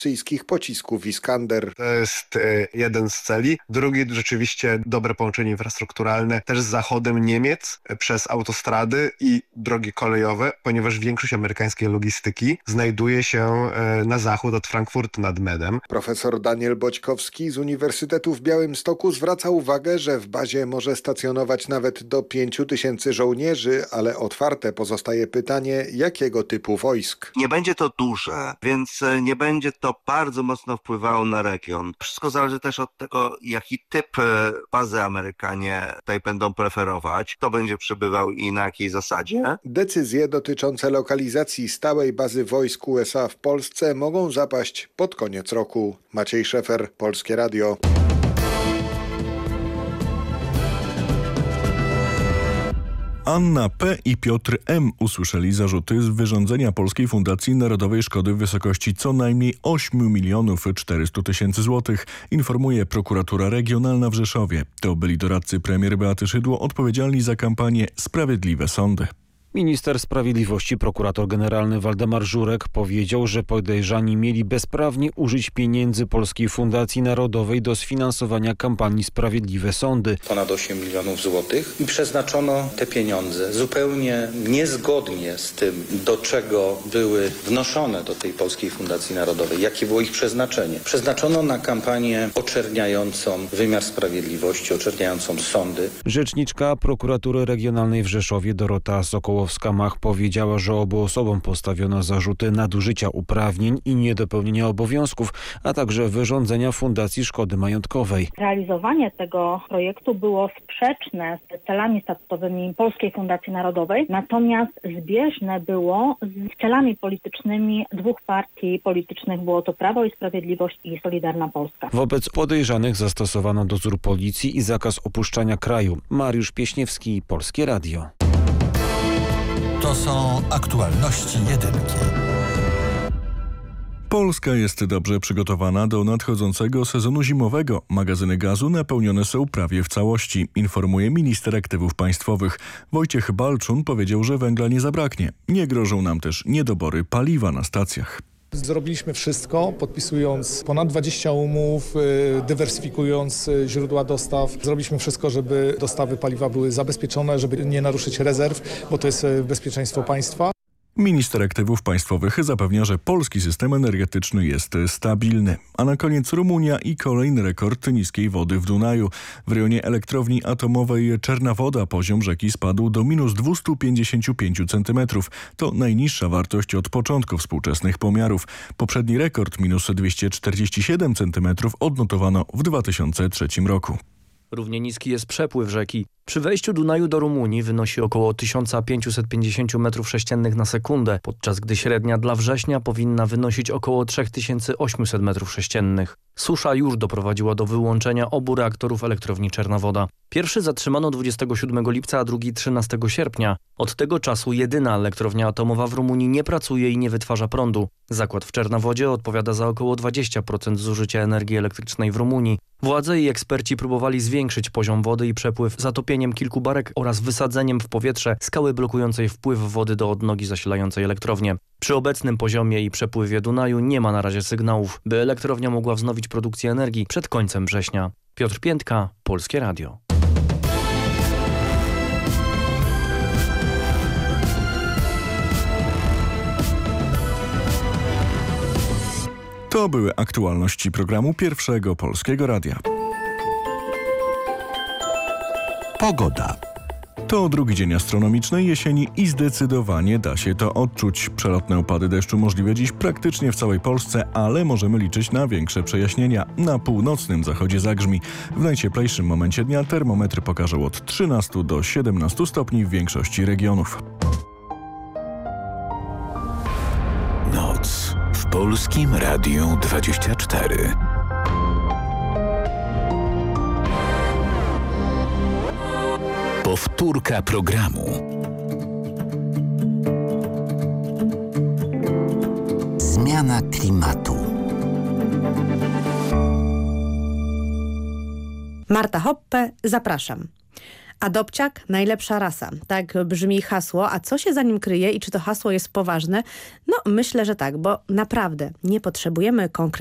rosyjskich pocisków Iskander. To jest jeden z celi. Drugi rzeczywiście dobre połączenie infrastrukturalne też z zachodem Niemiec przez autostrady i drogi kolejowe, ponieważ większość amerykańskiej logistyki znajduje się na zachód od Frankfurtu nad Medem. Profesor Daniel Boćkowski z Uniwersytetu w Białymstoku zwraca uwagę, że w bazie może stacjonować nawet do 5000 żołnierzy, ale otwarte pozostaje pytanie, jakiego typu wojsk. Nie będzie to duże, więc nie będzie to bardzo mocno wpływało na region. Wszystko zależy też od tego, jaki typ bazy Amerykanie tutaj będą preferować, kto będzie przybywał i na jakiej zasadzie. Decyzje dotyczące lokalizacji stałej bazy wojsk USA w Polsce mogą zapaść pod koniec roku. Maciej Szefer, Polskie Radio. Anna P. i Piotr M. usłyszeli zarzuty z wyrządzenia Polskiej Fundacji Narodowej szkody w wysokości co najmniej 8 400 000 złotych, informuje prokuratura regionalna w Rzeszowie. To byli doradcy premier Beaty Szydło odpowiedzialni za kampanię Sprawiedliwe Sądy. Minister Sprawiedliwości, prokurator generalny Waldemar Żurek powiedział, że podejrzani mieli bezprawnie użyć pieniędzy Polskiej Fundacji Narodowej do sfinansowania kampanii Sprawiedliwe Sądy. Ponad 8 milionów złotych i przeznaczono te pieniądze zupełnie niezgodnie z tym, do czego były wnoszone do tej Polskiej Fundacji Narodowej, jakie było ich przeznaczenie. Przeznaczono na kampanię oczerniającą wymiar sprawiedliwości, oczerniającą sądy. Rzeczniczka prokuratury regionalnej w Rzeszowie Dorota Sokołowska-Mach powiedziała, że obu osobom postawiono zarzuty nadużycia uprawnień i niedopełnienia obowiązków, a także wyrządzenia fundacji szkody majątkowej. Realizowanie tego projektu było sprzeczne z celami statutowymi Polskiej Fundacji Narodowej, natomiast zbieżne było z celami politycznymi dwóch partii politycznych. Było to Prawo i Sprawiedliwość i Solidarna Polska. Wobec podejrzanych zastosowano dozór policji i zakaz opuszczania kraju. Mariusz Pieśniewski, Polskie Radio. To są aktualności jedynki. Polska jest dobrze przygotowana do nadchodzącego sezonu zimowego. Magazyny gazu napełnione są prawie w całości, informuje minister aktywów państwowych. Wojciech Balczun powiedział, że węgla nie zabraknie. Nie grożą nam też niedobory paliwa na stacjach. Zrobiliśmy wszystko, podpisując ponad 20 umów, dywersyfikując źródła dostaw. Zrobiliśmy wszystko, żeby dostawy paliwa były zabezpieczone, żeby nie naruszyć rezerw, bo to jest bezpieczeństwo państwa. Minister aktywów państwowych zapewnia, że polski system energetyczny jest stabilny. A na koniec Rumunia i kolejny rekord niskiej wody w Dunaju. W rejonie elektrowni atomowej Czerna Woda poziom rzeki spadł do minus 255 cm. To najniższa wartość od początku współczesnych pomiarów. Poprzedni rekord minus 247 cm odnotowano w 2003 roku. Równie niski jest przepływ rzeki. Przy wejściu Dunaju do Rumunii wynosi około 1550 m3 na sekundę, podczas gdy średnia dla września powinna wynosić około 3800 m3. Susza już doprowadziła do wyłączenia obu reaktorów elektrowni Czerna Woda. Pierwszy zatrzymano 27 lipca, a drugi 13 sierpnia. Od tego czasu jedyna elektrownia atomowa w Rumunii nie pracuje i nie wytwarza prądu. Zakład w Czernawodzie odpowiada za około 20% zużycia energii elektrycznej w Rumunii. Władze i eksperci próbowali zwiększyć poziom wody i przepływ zatopieniem kilku barek oraz wysadzeniem w powietrze skały blokującej wpływ wody do odnogi zasilającej elektrownię. Przy obecnym poziomie i przepływie Dunaju nie ma na razie sygnałów, by elektrownia mogła wznowić produkcję energii przed końcem września. Piotr Piętka, Polskie Radio. To były aktualności programu Pierwszego Polskiego Radia. Pogoda. To drugi dzień astronomicznej jesieni i zdecydowanie da się to odczuć. Przelotne opady deszczu możliwe dziś praktycznie w całej Polsce, ale możemy liczyć na większe przejaśnienia. Na północnym zachodzie zagrzmi. W najcieplejszym momencie dnia termometry pokażą od 13 do 17 stopni w większości regionów. Noc w Polskim Radiu 24. Powtórka programu. Zmiana klimatu. Marta Hoppe, zapraszam. Adopciak, najlepsza rasa. Tak brzmi hasło, a co się za nim kryje i czy to hasło jest poważne? No myślę, że tak, bo naprawdę nie potrzebujemy konkretnych